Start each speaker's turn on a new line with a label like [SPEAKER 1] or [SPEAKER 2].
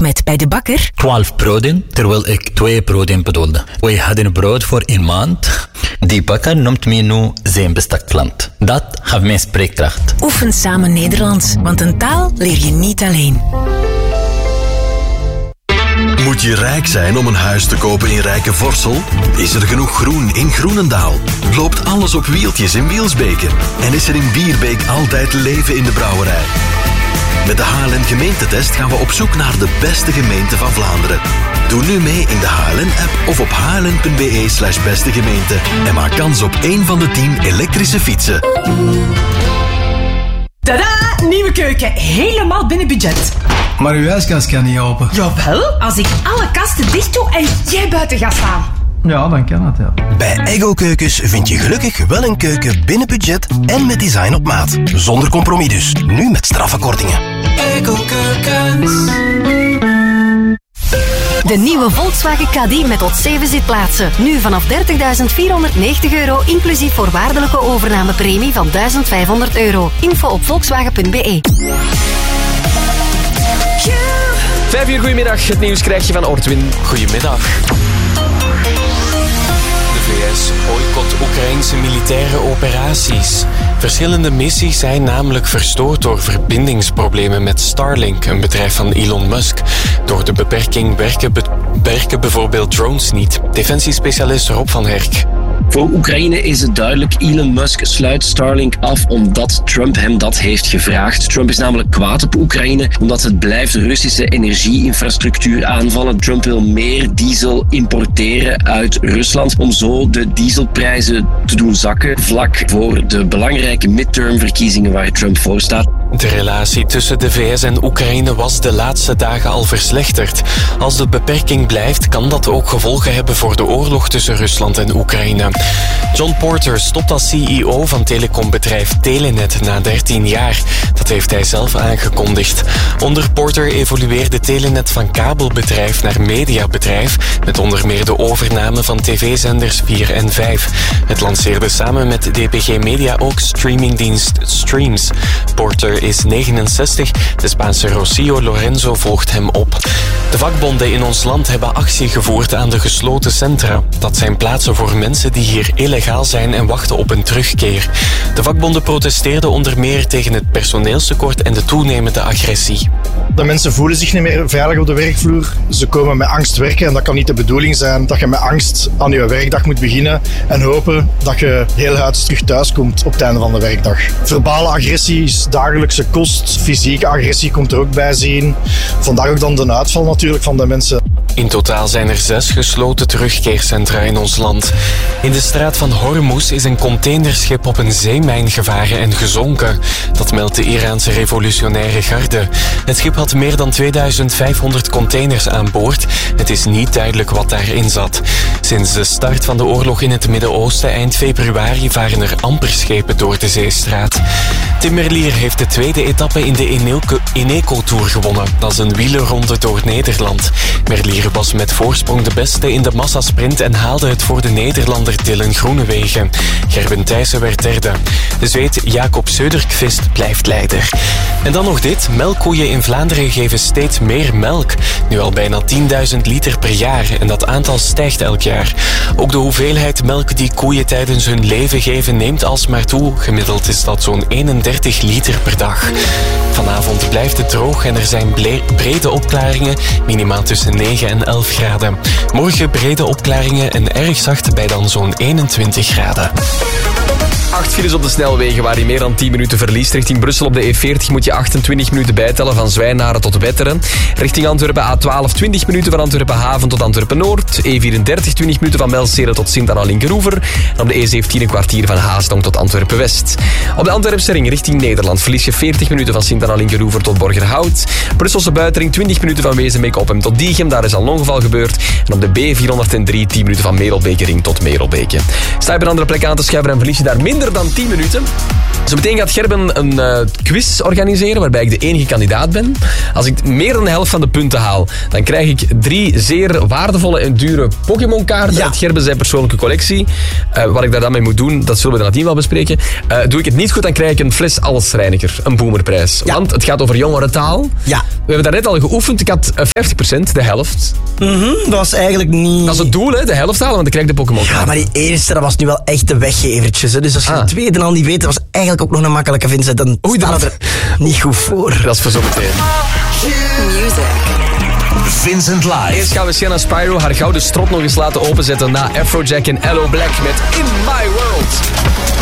[SPEAKER 1] Ahmed bij de bakker.
[SPEAKER 2] 12 broden, terwijl ik 2 broden bedoelde. Wij hadden brood voor een maand. Die bakker noemt me nu zijn beste klant. Dat gaf mij spreekkracht.
[SPEAKER 1] Oefen samen Nederlands, want een taal leer je niet alleen.
[SPEAKER 3] Moet je rijk zijn om een huis te kopen in Rijke Vorsel? Is er genoeg groen in Groenendaal? Loopt alles op wieltjes in Wielsbeke? En is er in Bierbeek altijd leven in de brouwerij? Met de HLN gemeentetest gaan we op zoek naar de beste gemeente van Vlaanderen. Doe nu mee in de HLN-app of op hln.be/beste gemeente en maak kans op 1 van de 10 elektrische fietsen.
[SPEAKER 4] Tada! Nieuwe keuken. Helemaal binnen budget.
[SPEAKER 5] Maar uw ijskast kan niet open.
[SPEAKER 4] Jawel, als ik alle kasten dicht doe en jij buiten gaat staan.
[SPEAKER 5] Ja, dan kan het, ja.
[SPEAKER 6] Bij Eggo Keukens vind je gelukkig wel een keuken binnen budget en met design op maat. Zonder compromis dus. Nu met strafafkortingen.
[SPEAKER 7] Eggo Keukens.
[SPEAKER 8] De nieuwe Volkswagen Caddy met tot 7 zitplaatsen. Nu vanaf €30.490 inclusief voorwaardelijke overnamepremie van €1.500. Info op volkswagen.be.
[SPEAKER 9] 5 uur, goedemiddag. Het nieuws krijg je van Ortwin. Goedemiddag. De VS boycott Oekraïnse militaire operaties. Verschillende missies zijn namelijk verstoord door verbindingsproblemen met Starlink, een bedrijf van Elon Musk. Door de beperking werken bijvoorbeeld drones niet. Defensiespecialist Rob van Herk.
[SPEAKER 10] Voor Oekraïne is het duidelijk, Elon Musk sluit Starlink af omdat Trump hem dat heeft gevraagd. Trump is namelijk kwaad op Oekraïne omdat het blijft Russische energieinfrastructuur aanvallen. Trump wil meer diesel importeren uit Rusland om zo de dieselprijzen te doen zakken vlak voor de belangrijke midtermverkiezingen waar Trump voor staat.
[SPEAKER 9] De relatie tussen de VS en Oekraïne was de laatste dagen al verslechterd. Als de beperking blijft, kan dat ook gevolgen hebben voor de oorlog tussen Rusland en Oekraïne. John Porter stopt als CEO van telecombedrijf Telenet na 13 jaar. Dat heeft hij zelf aangekondigd. Onder Porter evolueerde Telenet van kabelbedrijf naar mediabedrijf, met onder meer de overname van tv-zenders 4 en 5. Het lanceerde samen met DPG Media ook streamingdienst Streams. Porter is 69, de Spaanse Rocio Lorenzo volgt hem op. De vakbonden in ons land hebben actie gevoerd aan de gesloten centra. Dat zijn plaatsen voor mensen die hier illegaal zijn en wachten op een terugkeer. De vakbonden protesteerden onder meer tegen het personeelstekort en de toenemende agressie.
[SPEAKER 11] De mensen voelen zich niet meer veilig op de werkvloer. Ze komen met angst werken en dat kan niet de bedoeling zijn dat je met angst aan je werkdag moet beginnen en hopen dat je heel huids terug thuis komt op het einde van de werkdag. Verbale agressie is dagelijkse kost. Fysieke agressie komt er ook bij zien. Vandaar ook dan de uitval natuurlijk van de mensen.
[SPEAKER 9] In totaal zijn er 6 gesloten terugkeercentra in ons land. In de straat van Hormuz is een containerschip op een zeemijn gevaren en gezonken. Dat meldt de Iraanse revolutionaire garde. Het schip had meer dan 2500 containers aan boord. Het is niet duidelijk wat daarin zat. Sinds de start van de oorlog in het Midden-Oosten eind februari varen er amper schepen door de zeestraat. Tim Merlier heeft de tweede etappe in de Eneco Tour gewonnen. Dat is een wielerronde door Nederland. Merlier was met voorsprong de beste in de massasprint en haalde het voor de Nederlander Dylan Groenewegen. Gerben Thijssen werd derde. De Zweed Jacob Söderqvist blijft leider. En dan nog dit. Melkkoeien in Vlaanderen geven steeds meer melk. Nu al bijna 10.000 liter per jaar en dat aantal stijgt elk jaar. Ook de hoeveelheid melk die koeien tijdens hun leven geven neemt alsmaar toe. Gemiddeld is dat zo'n 31 liter per dag. Vanavond blijft het droog en er zijn brede opklaringen, minimaal tussen 9 en 11 graden. Morgen brede opklaringen en erg zacht bij dan zo'n 21 graden. 8 files op de snelwegen waar je meer dan 10 minuten verliest. Richting Brussel op de E40 moet je 28 minuten bijtellen van Zwijnaren tot Wetteren. Richting Antwerpen A12 20 minuten van Antwerpen Haven tot Antwerpen Noord. E34 20 minuten van Melstede tot Sint-Anna-Linkeroever. En op de E17 een kwartier van Haasdonk tot Antwerpen West. Op de Antwerpse ring richting Nederland verlies je 40 minuten van Sint-Anna-Linkeroever tot Borgerhout. Brusselse buitenring 20 minuten van Wezenbeek-Oppem tot Diegem. Daar is al een ongeval gebeurd. En op de B403 10 minuten van Merelbekering tot Merelbeke. Sta je op een andere plek aan te schuiven en verlies je daar
[SPEAKER 12] minder dan 10 minuten. Zometeen gaat Gerben een quiz organiseren waarbij ik de enige kandidaat ben. Als ik meer dan de helft van de punten haal, dan krijg ik 3 zeer waardevolle en dure Pokémon-kaarten uit Gerben zijn persoonlijke collectie. Wat ik daar dan mee moet doen, dat zullen we nadien wel bespreken. Doe ik het niet goed, dan krijg ik een fles allesreiniger, een boomerprijs. Ja. Want het gaat over jongerentaal. Ja. We hebben daarnet al geoefend, ik had 50%, de helft.
[SPEAKER 13] Dat was eigenlijk niet...
[SPEAKER 12] Dat is het doel, hè, de helft halen, want dan krijg je de Pokémon-kaarten.
[SPEAKER 13] Ja, maar die eerste, dat was nu wel echt de weggevertjes. Hè. Dus als je de tweede al niet weet, dat was eigenlijk ook nog een makkelijke Vincent. Dan staat het er niet goed voor.
[SPEAKER 12] Dat is voor zometeen.
[SPEAKER 3] Vincent Live.
[SPEAKER 12] Eerst gaan we Sienna Spyro haar gouden strot nog eens laten openzetten na Afrojack en Aloe Black met In My World.